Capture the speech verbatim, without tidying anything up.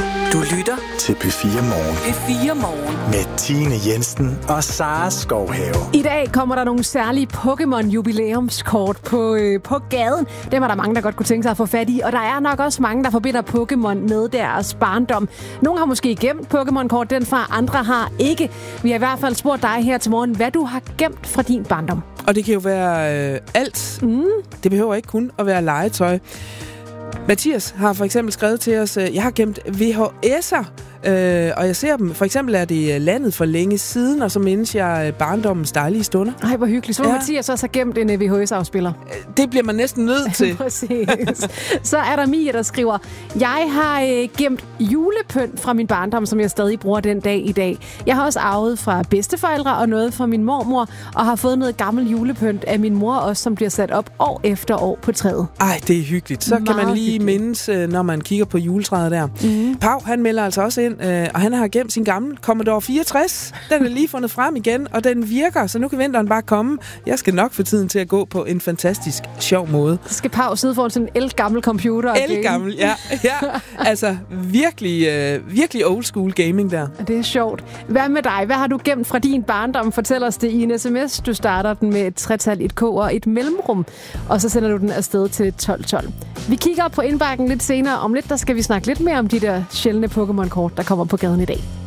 Du lytter til P fire Morgen. P fire Morgen. Med Tine Jensen og Sara Skovhave. I dag kommer der nogle særlige Pokémon-jubilæumskort på, øh, på gaden. Dem er der mange, der godt kunne tænke sig at få fat i. Og der er nok også mange, der forbinder Pokémon med deres barndom. Nogle har måske gemt Pokémon-kort, den fra andre har ikke. Vi har i hvert fald spurgt dig her til morgen, hvad du har gemt fra din barndom. Og det kan jo være øh, alt. Mm. Det behøver ikke kun at være legetøj. Mathias har for eksempel skrevet til os, jeg har gemt V H S'er, øh, og jeg ser dem. For eksempel er det landet for længe siden, og så mindes jeg barndommens dejlige stunder. Ej, hvor hyggeligt. Så må ja. Mathias også have gemt en V H S-afspiller. Det bliver man næsten nødt til. Præcis. Så er der Mia, der skriver, jeg har øh, gemt julepynt fra min barndom, som jeg stadig bruger den dag i dag. Jeg har også arvet fra bedsteforældre og noget fra min mormor, og har fået noget gammel julepynt af min mor også, som bliver sat op år efter år på træet. Ej, det er hyggeligt. Så Meget kan man lige hyggeligt. mindes, når man kigger på juletræet der. Mm. Pau, han melder altså også ind, øh, og han har gemt sin gamle Commodore fireogtres. Den er lige fundet frem igen, og den virker, så nu kan vinteren bare komme. Jeg skal nok få tiden til at gå på en fantastisk sjov måde. Så skal Pau sidde foran sådan en elgammel computer. Elgammel, ja. ja. Altså virkelig, øh, virkelig old school gaming der. Det er sjovt. Hvad med dig? Hvad har du gemt fra din barndom? Fortæl os det i en sms. Du starter den med et tretal, et k og et mellemrum, og så sender du den afsted til tolv tolv. Vi kigger op på indbakken lidt senere. Om lidt, der skal vi snakke lidt mere om de der sjældne Pokémon-kort, der kommer på gaden i dag.